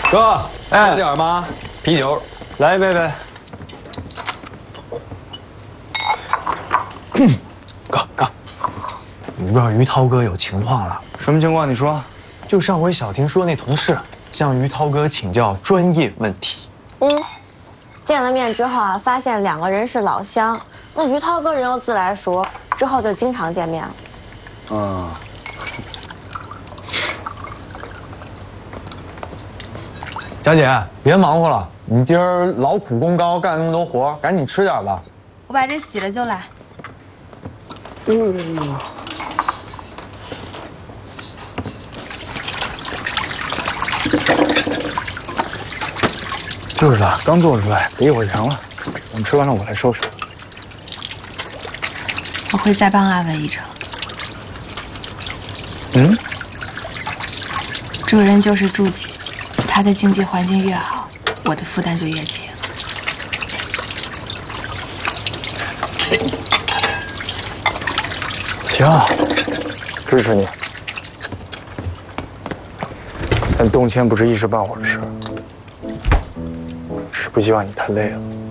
哥，喝点吗？啤酒， 来一杯呗。哥，你不知道于涛哥有情况了？ 什么情况？你说。 就上回小婷说那同事向于涛哥请教专业问题。 见了面之后啊，发现2个人是老乡。那于涛哥人又自来熟，之后就经常见面了。 佳姐，别忙活了，你今儿劳苦功高，干那么多活，赶紧吃点吧。 我把这洗了就来。 就是的，刚做出来，得一会儿凉了。等吃完了我来收拾。 我会再帮阿文一程。主人就是助己，他的经济环境越好，我的负担就越轻。 行，支持你。但动迁不是一时半会儿的事，只不希望你太累了。